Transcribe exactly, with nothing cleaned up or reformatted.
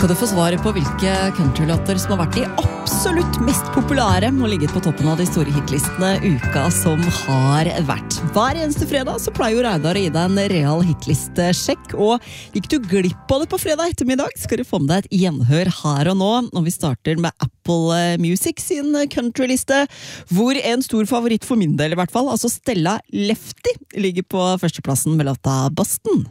Skal du få svaret på hvilke countrylåter som har vært de absolutt mest populære og ligget på toppen av de store hitlistene uka som har vært. Hver eneste fredag så pleier jo Reidar å gi deg en real hitlistesjekk, og gikk du glipp av det på fredag ettermiddag, skal du få med deg et gjenhør her og nå, når vi starter med Apple Music sin countryliste, hvor en stor favoritt for min del i hvert fall, altså Stella Lefty, ligger på førsteplassen med låta Boston.